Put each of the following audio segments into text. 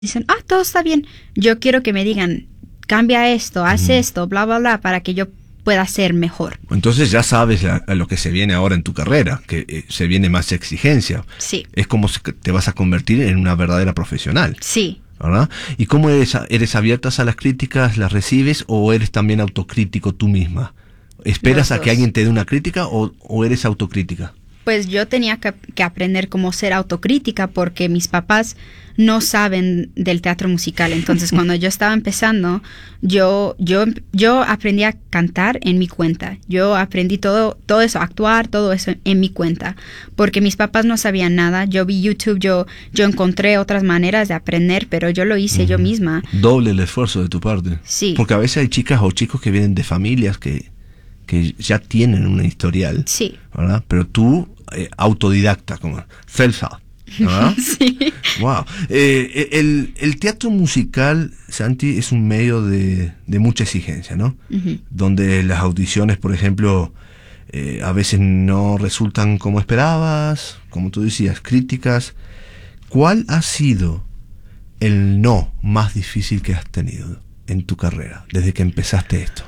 dicen, todo está bien. Yo quiero que me digan, cambia esto, haz esto, bla, bla, bla, para que yo pueda ser mejor. Entonces ya sabes a lo que se viene ahora en tu carrera, que se viene más exigencia. Sí. Es como si te vas a convertir en una verdadera profesional. Sí. ¿Verdad? ¿Y cómo eres? ¿Eres abierta a las críticas, las recibes o eres también autocrítico tú misma? ¿Esperas a que alguien te dé una crítica o eres autocrítica? Pues yo tenía que aprender cómo ser autocrítica porque mis papás no saben del teatro musical. Entonces, cuando yo estaba empezando, yo aprendí a cantar en mi cuenta. Yo aprendí todo eso, actuar, todo eso en mi cuenta. Porque mis papás no sabían nada. Yo vi YouTube, yo encontré otras maneras de aprender, pero yo lo hice yo misma. Doble el esfuerzo de tu parte. Sí. Porque a veces hay chicas o chicos que vienen de familias que ya tienen un historial, sí, ¿verdad? Pero tú, autodidacta, como self-help, ¿verdad? Sí. Wow. El teatro musical, Santi, es un medio de mucha exigencia, ¿no? Uh-huh. Donde las audiciones, por ejemplo, a veces no resultan como esperabas, como tú decías, críticas. ¿Cuál ha sido el no más difícil que has tenido en tu carrera desde que empezaste esto?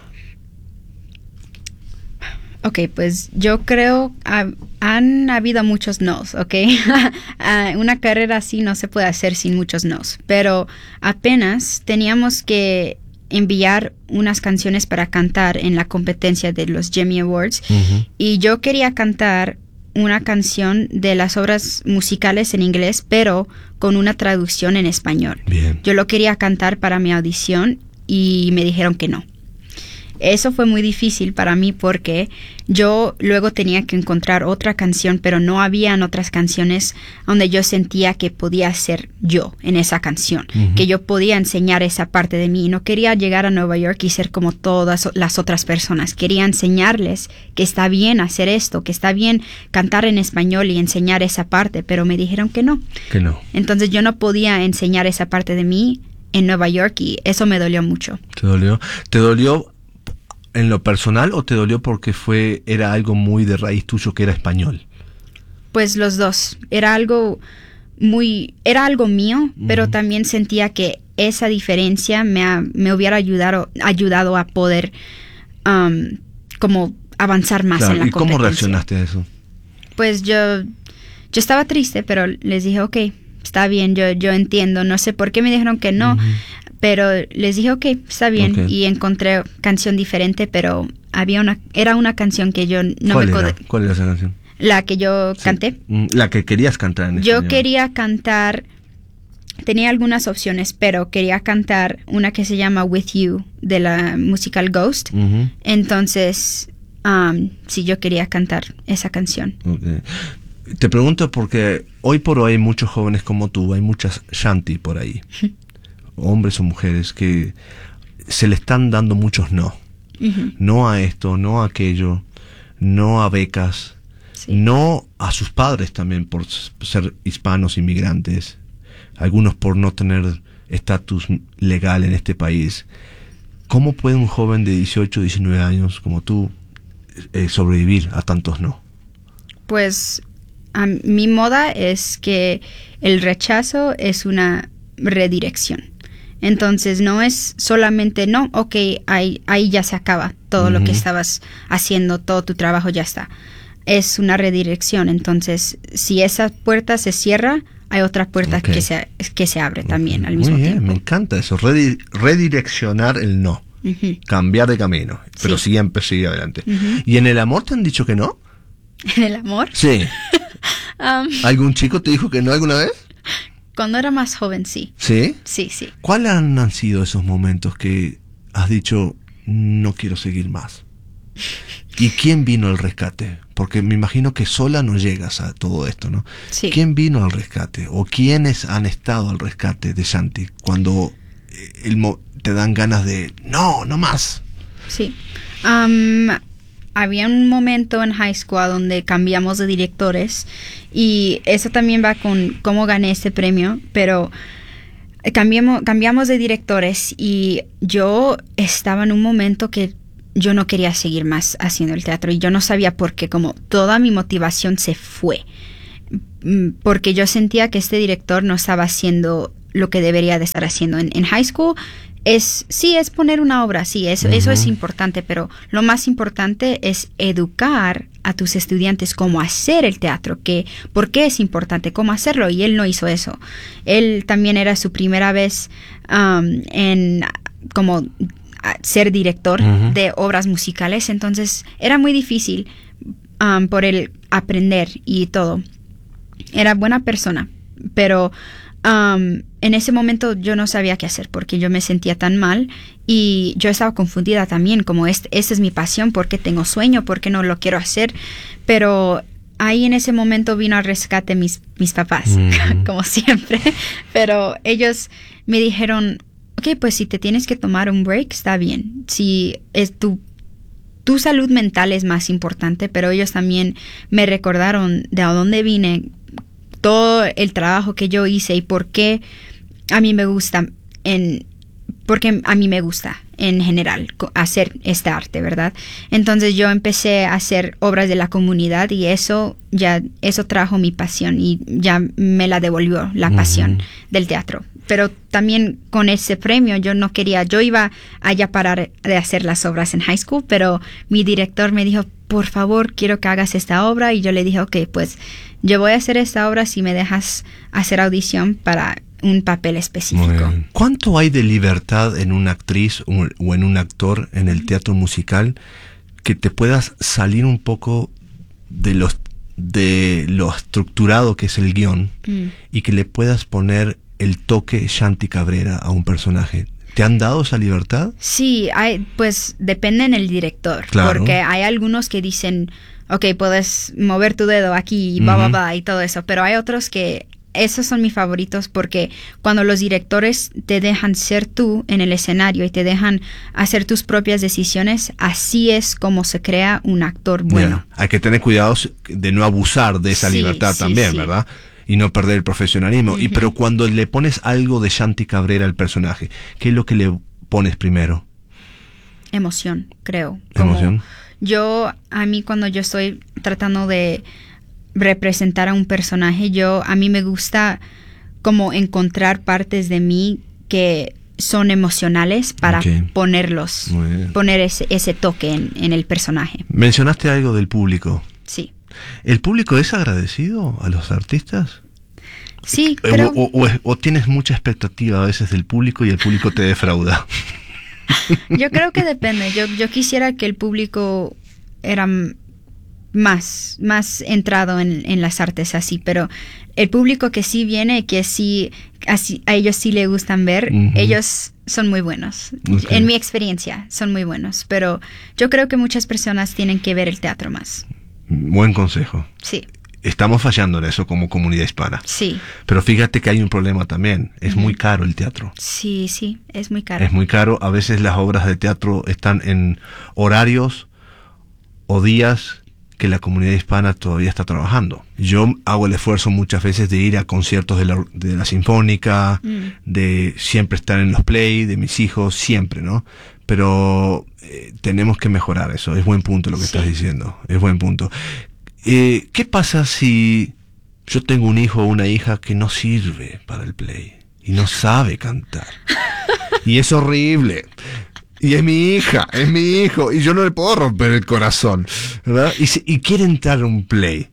Ok, pues yo creo han habido muchos nos, ok. Una carrera así no se puede hacer sin muchos nos, pero apenas teníamos que enviar unas canciones para cantar en la competencia de los Grammy Awards. Uh-huh. Y yo quería cantar una canción de las obras musicales en inglés, pero con una traducción en español. Bien. Yo lo quería cantar para mi audición y me dijeron que no. Eso fue muy difícil para mí porque yo luego tenía que encontrar otra canción, pero no habían otras canciones donde yo sentía que podía ser yo en esa canción, uh-huh. que yo podía enseñar esa parte de mí. No quería llegar a Nueva York y ser como todas las otras personas. Quería enseñarles que está bien hacer esto, que está bien cantar en español y enseñar esa parte, pero me dijeron que no. Que no. Entonces yo no podía enseñar esa parte de mí en Nueva York y eso me dolió mucho. ¿Te dolió? ¿Te dolió en lo personal o te dolió porque era algo muy de raíz tuyo que era español? Pues los dos. Era algo mío, uh-huh. pero también sentía que esa diferencia me hubiera ayudado a poder como avanzar más, claro, en la competencia. ¿Y cómo reaccionaste a eso? Pues yo estaba triste, pero les dije, ok, está bien, yo entiendo. No sé por qué me dijeron que no. Uh-huh. Pero les dije, ok, está bien. Okay. Y encontré canción diferente, pero era una canción que yo no me... ¿Cuál era esa canción? La que yo canté. La que querías cantar en español. Yo quería cantar... Tenía algunas opciones, pero quería cantar una que se llama With You, de la musical Ghost. Uh-huh. Entonces, sí, yo quería cantar esa canción. Okay. Te pregunto porque hoy por hoy hay muchos jóvenes como tú, hay muchas shanty por ahí. Hombres o mujeres que se le están dando muchos no. Uh-huh. No a esto, no a aquello, no a becas, sí. No a sus padres también por ser hispanos inmigrantes, algunos por no tener estatus legal en este país. ¿Cómo puede un joven de 18, 19 años como tú sobrevivir a tantos no? Pues mi moda es que el rechazo es una redirección. Entonces no es solamente no, ok, ahí ya se acaba todo uh-huh. lo que estabas haciendo, todo tu trabajo ya está. Es una redirección. Entonces, si esa puerta se cierra, hay otra puerta okay. que se abre también al mismo tiempo. Me encanta eso, redireccionar el no, uh-huh. cambiar de camino, pero sí. Siempre seguir adelante. Uh-huh. ¿Y en el amor te han dicho que no? ¿En el amor? Sí. ¿Algún chico te dijo que no alguna vez? Cuando era más joven, sí. ¿Sí? Sí, sí. ¿Cuáles han sido esos momentos que has dicho, no quiero seguir más? ¿Y quién vino al rescate? Porque me imagino que sola no llegas a todo esto, ¿no? Sí. ¿Quién vino al rescate? ¿O quiénes han estado al rescate de Shanti cuando te dan ganas de, no más? Sí. Había un momento en high school donde cambiamos de directores y eso también va con cómo gané este premio, pero cambiamos de directores y yo estaba en un momento que yo no quería seguir más haciendo el teatro y yo no sabía por qué, como toda mi motivación se fue porque yo sentía que este director no estaba haciendo lo que debería de estar haciendo. En high school es poner una obra, sí, eso es importante, pero lo más importante es educar a tus estudiantes cómo hacer el teatro, por qué es importante, cómo hacerlo, y él no hizo eso. Él también era su primera vez en como ser director de obras musicales, entonces era muy difícil por él aprender y todo. Era buena persona, pero en ese momento yo no sabía qué hacer porque yo me sentía tan mal y yo estaba confundida también, como esta es mi pasión, ¿por qué tengo sueño? ¿Por qué no lo quiero hacer? Pero ahí en ese momento vino al rescate mis papás, como siempre, pero ellos me dijeron, ok, pues si te tienes que tomar un break, está bien, si es tu salud mental es más importante, pero ellos también me recordaron de a dónde vine, todo el trabajo que yo hice y por qué a mí me gusta en general hacer este arte, ¿verdad? Entonces yo empecé a hacer obras de la comunidad y eso trajo mi pasión y ya me la devolvió la pasión del teatro. Pero también con ese premio yo iba allá parar de hacer las obras en high school, pero mi director me dijo, por favor, quiero que hagas esta obra, y yo le dije, ok, pues yo voy a hacer esta obra si me dejas hacer audición para un papel específico. ¿Cuánto hay de libertad en una actriz o en un actor en el teatro musical que te puedas salir un poco de lo estructurado que es el guión y que le puedas poner el toque Shanti Cabrera a un personaje? ¿Te han dado esa libertad? Sí, pues depende en el director, claro, porque hay algunos que dicen, ok, puedes mover tu dedo aquí, y todo eso, pero hay otros que esos son mis favoritos porque cuando los directores te dejan ser tú en el escenario y te dejan hacer tus propias decisiones, así es como se crea un actor bueno. Hay que tener cuidado de no abusar de esa libertad también, ¿verdad? Y no perder el profesionalismo. Pero cuando le pones algo de Shanti Cabrera al personaje, ¿qué es lo que le pones primero? Emoción, creo. ¿Emoción? A mí cuando yo estoy tratando de representar a un personaje, a mí me gusta como encontrar partes de mí que son emocionales para poner ese toque en el personaje. Mencionaste algo del público. Sí. ¿El público es agradecido a los artistas? Sí, creo. ¿O tienes mucha expectativa a veces del público y el público te defrauda? Yo creo que depende. Yo quisiera que el público era más entrado en las artes así, pero el público que sí viene, que sí, así, a ellos sí les gustan ver, ellos son muy buenos. En mi experiencia, son muy buenos, pero yo creo que muchas personas tienen que ver el teatro más. Buen consejo. Sí. Estamos fallando en eso como comunidad hispana. Sí. Pero fíjate que hay un problema también. Es muy caro el teatro. Sí, es muy caro. Es muy caro. A veces las obras de teatro están en horarios o días que la comunidad hispana todavía está trabajando. Yo hago el esfuerzo muchas veces de ir a conciertos de la Sinfónica, de siempre estar en los play, de mis hijos, siempre, ¿no? Pero tenemos que mejorar eso. Es buen punto lo que estás diciendo. Es buen punto. ¿Qué pasa si yo tengo un hijo o una hija que no sirve para el play y no sabe cantar? Y es horrible. Y es mi hija, es mi hijo, y yo no le puedo romper el corazón, ¿verdad? Y quiere entrar a un play.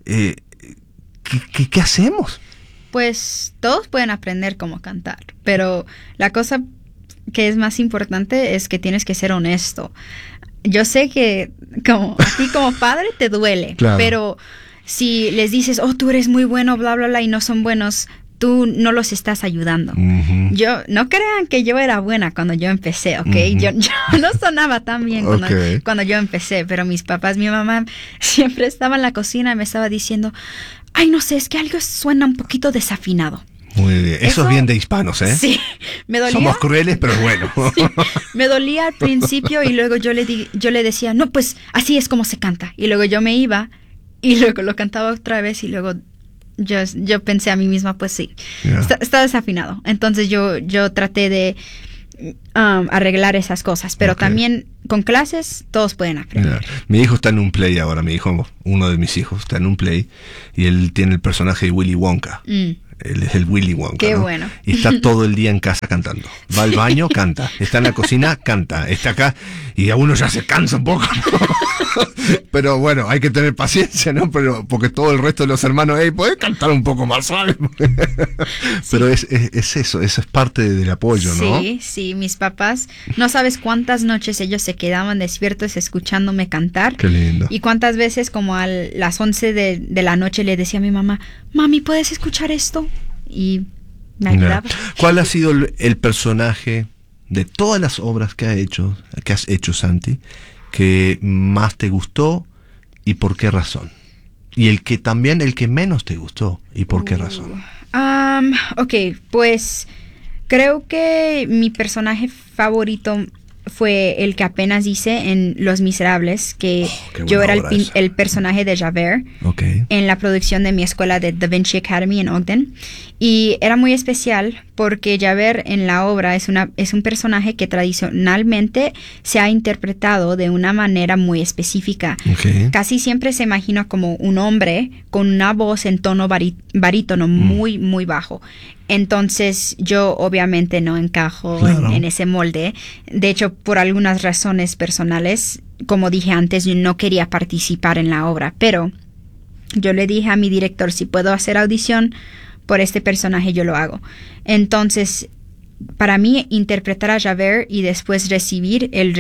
¿Qué hacemos? Pues todos pueden aprender cómo cantar, pero la cosa que es más importante es que tienes que ser honesto. Yo sé que a ti como padre te duele, claro, pero si les dices, oh, tú eres muy bueno, bla, bla, bla, y no son buenos, tú no los estás ayudando. No crean que yo era buena cuando yo empecé, ¿ok? Yo no sonaba tan bien cuando yo empecé, pero mis papás, mi mamá siempre estaba en la cocina y me estaba diciendo, ay, no sé, es que algo suena un poquito desafinado. Muy bien. Eso es bien de hispanos, ¿eh? Sí, me dolía. Somos crueles, pero bueno. Sí, me dolía al principio y luego yo le decía, no, pues así es como se canta. Y luego yo me iba y luego lo cantaba otra vez y luego yo pensé a mí misma, pues sí, está desafinado. Entonces yo traté de arreglar esas cosas, pero también con clases todos pueden aprender. Mi hijo está en un play ahora, uno de mis hijos está en un play y él tiene el personaje de Willy Wonka. Él es el Willy Wonka. Qué ¿no? bueno. Y está todo el día en casa cantando. Va al baño, canta. Está en la cocina, canta. Está acá y a uno ya se cansa un poco, ¿no? Pero bueno, hay que tener paciencia, ¿no? Pero porque todo el resto de los hermanos, hey, ¿podés cantar un poco más suave? Pero es eso es parte del apoyo, ¿no? Sí, mis papás, no sabes cuántas noches ellos se quedaban despiertos escuchándome cantar. Qué lindo. Y cuántas veces como a las 11 de la noche le decía a mi mamá, mami, ¿puedes escuchar esto? Y me ayudaba. ¿Cuál ha sido el personaje de todas las obras que has hecho, Santi, que más te gustó y por qué razón? Y el que menos te gustó y por qué razón. Ok, pues creo que mi personaje favorito fue el que apenas hice en Los Miserables, que yo era el personaje de Javert en la producción de mi escuela de Da Vinci Academy en Ogden. Y era muy especial porque Javert en la obra es un personaje que tradicionalmente se ha interpretado de una manera muy específica. Casi siempre se imagina como un hombre con una voz en tono barítono muy, muy bajo. Entonces yo obviamente no encajo en ese molde. De hecho, por algunas razones personales, como dije antes, yo no quería participar en la obra. Pero yo le dije a mi director, si puedo hacer audición por este personaje, yo lo hago. Entonces, para mí, interpretar a Javert y después recibir el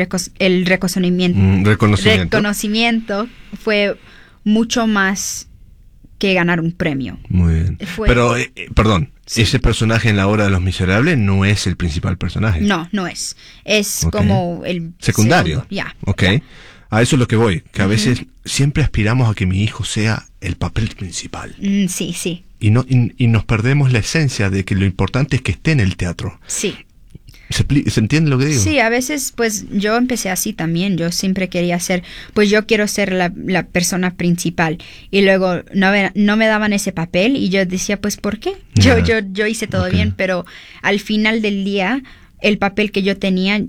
reconocimiento fue mucho más que ganar un premio. Muy bien. Pero, perdón, sí. Ese personaje en la obra de Los Miserables no es el principal personaje. No es. Es como el secundario. Ya. Yeah. A eso es lo que voy, que a veces siempre aspiramos a que mi hijo sea el papel principal. Sí. Y nos perdemos la esencia de que lo importante es que esté en el teatro. Sí. ¿Se entiende lo que digo? Sí, a veces pues yo empecé así también. Yo siempre quería ser, pues yo quiero ser la persona principal. Y luego no me daban ese papel y yo decía, pues ¿por qué? Yo hice todo bien, pero al final del día el papel que yo tenía,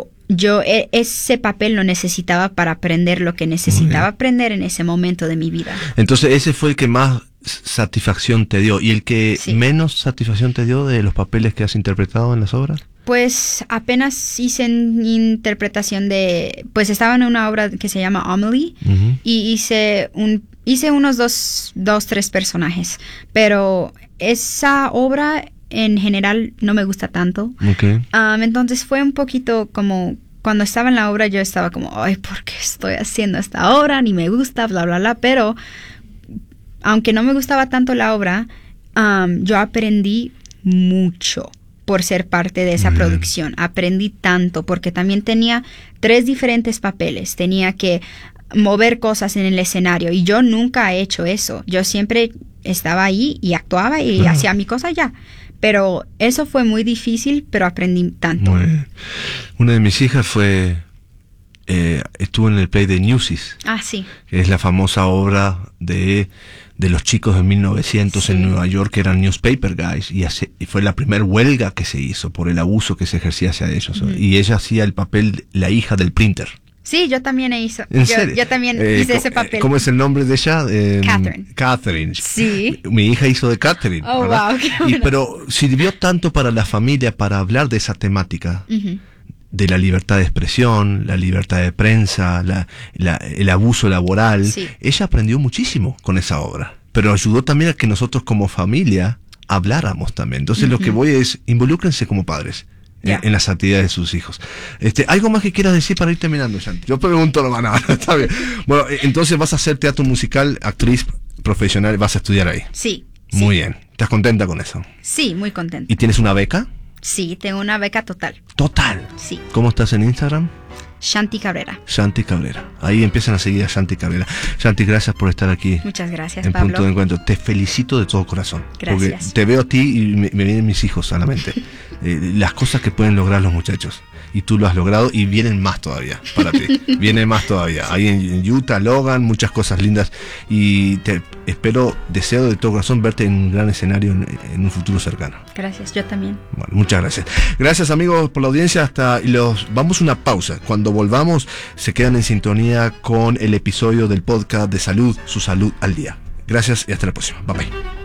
ese papel lo necesitaba para aprender lo que necesitaba aprender en ese momento de mi vida. Entonces ese fue el que más satisfacción te dio. ¿Y el que menos satisfacción te dio de los papeles que has interpretado en las obras? Pues apenas hice interpretación pues estaba en una obra que se llama Amelie y hice unos tres personajes, pero esa obra en general no me gusta tanto. Entonces fue un poquito como cuando estaba en la obra yo estaba como, ay, ¿por qué estoy haciendo esta obra? Ni me gusta, bla, bla, bla, pero aunque no me gustaba tanto la obra, yo aprendí mucho por ser parte de esa producción. Aprendí tanto porque también tenía 3 diferentes papeles. Tenía que mover cosas en el escenario y yo nunca he hecho eso. Yo siempre estaba ahí y actuaba y hacía mi cosa ya. Pero eso fue muy difícil, pero aprendí tanto. Una de mis hijas estuvo en el play de Newsies. Sí. Que es la famosa obra de los chicos de 1900 en Nueva York, que eran newspaper guys, y fue la primera huelga que se hizo por el abuso que se ejercía hacia ellos. Y ella hacía el papel, la hija del printer. Sí, yo también hice. Yo también hice ese papel. ¿Cómo es el nombre de ella? Catherine. Sí. Mi hija hizo de Catherine. Oh, ¿verdad? Wow, qué bueno. Pero sirvió tanto para la familia para hablar de esa temática. De la libertad de expresión, la libertad de prensa, el abuso laboral. Sí. Ella aprendió muchísimo con esa obra, pero ayudó también a que nosotros como familia habláramos también. Entonces lo que voy es, involúcrense como padres en las actividades de sus hijos. ¿Algo más que quieras decir para ir terminando, Santi? Yo pregunto nomás nada, está bien. Bueno, entonces vas a hacer teatro musical, actriz profesional, vas a estudiar ahí. Sí. Muy bien. ¿Estás contenta con eso? Sí, muy contenta. ¿Y tienes una beca? Sí, tengo una beca total. ¿Total? Sí. ¿Cómo estás en Instagram? Shanti Cabrera. Shanti Cabrera. Ahí empiezan a seguir a Shanti Cabrera. Shanti, gracias por estar aquí. Muchas gracias, en Pablo. Punto de Encuentro. Te felicito de todo corazón. Gracias. Porque te veo a ti y me vienen mis hijos a la mente. Las cosas que pueden lograr los muchachos. Y tú lo has logrado y vienen más todavía para ti. Viene más todavía. Ahí en Utah, Logan, muchas cosas lindas. Y deseo de todo corazón verte en un gran escenario en un futuro cercano. Gracias, yo también. Bueno, muchas gracias. Gracias, amigos, por la audiencia. Vamos a una pausa. Cuando volvamos, se quedan en sintonía con el episodio del podcast de salud, su salud al día. Gracias y hasta la próxima. Bye bye.